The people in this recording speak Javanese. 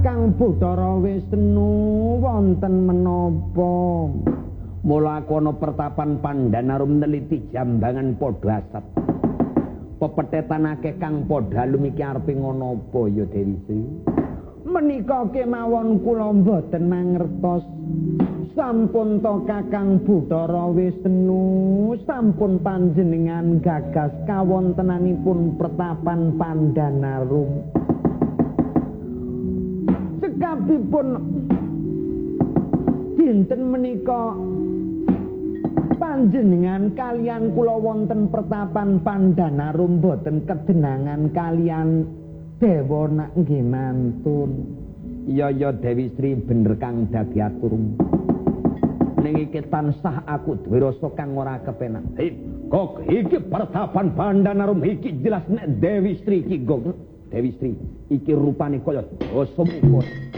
Kakang Bathara Wisnu wonten menapa? Mula aku ana pertapan Pandanarum neliti jambangan padha asat. Pepetetanake kang padha alum iki arepe ngono apa ya Dewi Sri? Menika kemawon kula mboten mangertos. Sampun to Kakang Bathara Wisnu, sampun panjenengan gagas kawontenanipun pertapan Pandanarum. Sekabipun dinten menika panjenengan kalian kula wonten pertapan Pandanarum boten kedenangan kalian dewa nak nggih mantun. Iya Dewi Sri bener kang dadi aturmu. Ning iki tansah aku duwe rasa kang ora kepenak. Kok iki pertapan Pandanarum iki jelas nek Dewi Sri iki Dewi Sri iki rupane kaya dosa mungkut.